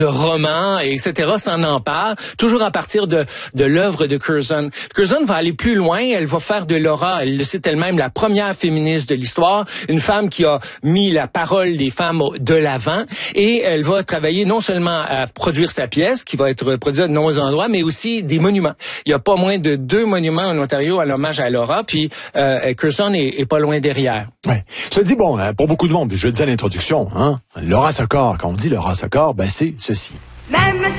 de romans, etc., s'en empare, toujours à partir de l'œuvre de Curzon. Curzon va aller plus loin, elle va faire de Laura, elle le cite elle-même, la première féministe de l'histoire, une femme qui a mis la parole des femmes de l'avant, et elle va travailler non seulement à produire sa pièce, qui va être produite de nombreux endroits, mais aussi des monuments. Il y a pas moins de 2 monuments en Ontario à l'hommage à Laura, puis Curzon est pas loin derrière. Ouais. Ça dit, bon, pour beaucoup de monde, je le dis à l'introduction, Laura Sokor, quand on dit Laura Sokor, ben c'est ceci. Même